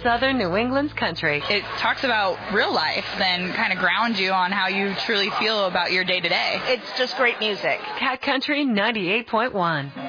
Southern New England's country. It talks about real life and kind of grounds you on how you truly feel about your day-to-day. It's just great music. Cat Country 98.1.